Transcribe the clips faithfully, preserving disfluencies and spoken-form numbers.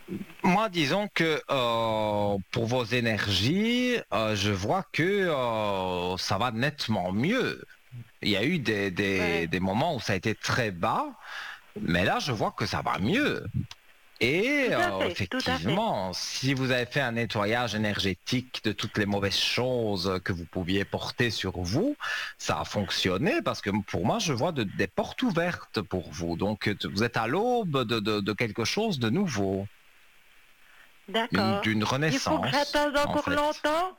Moi, disons que euh, pour vos énergies, euh, je vois que euh, ça va nettement mieux. Il y a eu des, des, Ouais, des moments où ça a été très bas, mais là, je vois que ça va mieux. Et tout à euh, fait, tout à fait. effectivement, si vous avez fait un nettoyage énergétique de toutes les mauvaises choses que vous pouviez porter sur vous, ça a fonctionné parce que pour moi, je vois de- des portes ouvertes pour vous. Donc, euh, vous êtes à l'aube de, de- de quelque chose de nouveau, d'une D'accord. d'une Il faut que renaissance, j'attende en encore fait. longtemps?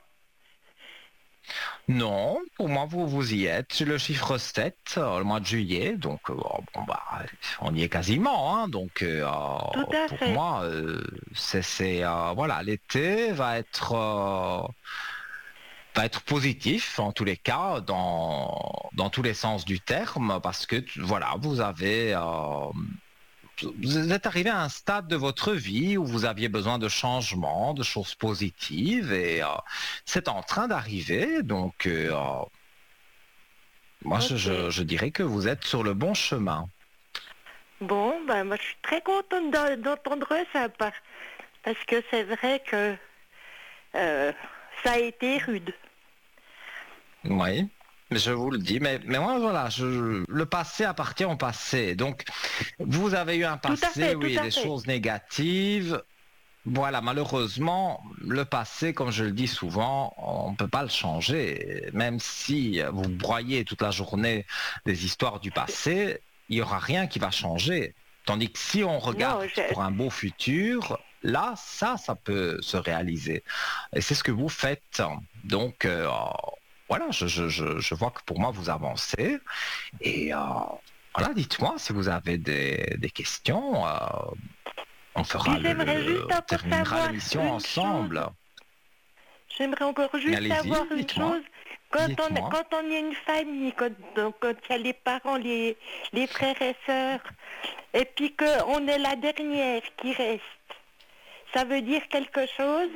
Non, pour moi, vous, vous y êtes. C'est le chiffre sept, euh, le mois de juillet. Donc, euh, bon, bah, on y est quasiment. Hein. Donc, euh, Tout à pour fait. moi, euh, c'est, c'est, euh, voilà, l'été va être, euh, va être positif, en tous les cas, dans, dans tous les sens du terme, parce que, voilà, vous avez, euh, vous êtes arrivé à un stade de votre vie où vous aviez besoin de changements, de choses positives, et euh, c'est en train d'arriver. Donc, euh, moi, je, je- Ok. je dirais que vous êtes sur le bon chemin. Bon, ben moi je suis très contente d'en- d'entendre ça par- parce que c'est vrai que euh, ça a été rude. Oui, je vous le dis. Mais, mais moi, voilà, je, le passé appartient au passé. Donc, vous avez eu un Tout à passé, fait, tout oui, à des fait. choses négatives. Voilà, malheureusement, le passé, comme je le dis souvent, on ne peut pas le changer. Même si vous broyez toute la journée des histoires du passé, il n'y aura rien qui va changer. Tandis que si on Non, regarde je, pour un beau futur, là, ça, ça peut se réaliser. Et c'est ce que vous faites. Donc, euh, voilà, je, je, je, je vois que pour moi, vous avancez. Et euh, voilà, dites-moi si vous avez des, des questions. Euh, on fera puis le, j'aimerais le- juste on encore terminera savoir l'émission une chose. ensemble. J'aimerais encore juste savoir Allez-y, une dites-moi, chose. Quand on, dites-moi. quand on est une famille, quand, donc, quand il y a les parents, les, les frères et sœurs, et puis qu'on est la dernière qui reste, ça veut dire quelque chose?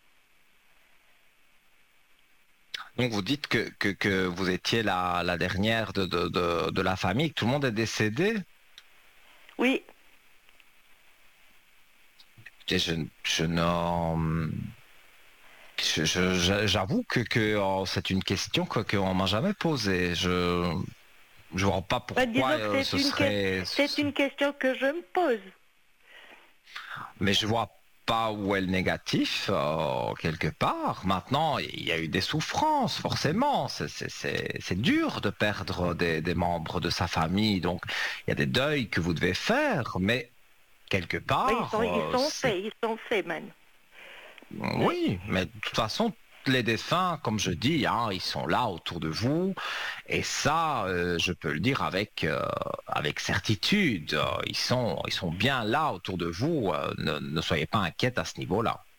Donc vous dites que, que, que vous étiez la, la dernière de, de, de, de la famille, que tout le monde est décédé. Oui, Et je, je n'en- je- je- je- j'avoue que, que oh, c'est une question que, qu'on m'a jamais posée. Je je vois pas ben, pourquoi disons que euh, c'est ce une, que- serait, c'est une question que je me pose. mais je vois pas où est le négatif euh, quelque part. Maintenant, il y a eu des souffrances, forcément. C'est c'est- c'est- c'est dur de perdre des, des membres de sa famille, donc il y a des deuils que vous devez faire, mais quelque Ben, ils part, sont, ils euh, sont c'est faits, ils sont faits, man. Oui. oui, mais de toute façon. Les défunts, comme je dis, hein, ils sont là autour de vous, et ça, euh, je peux le dire avec euh, avec certitude. Euh, Ils sont ils sont bien là autour de vous. Euh, ne, ne soyez pas inquiète à ce niveau-là.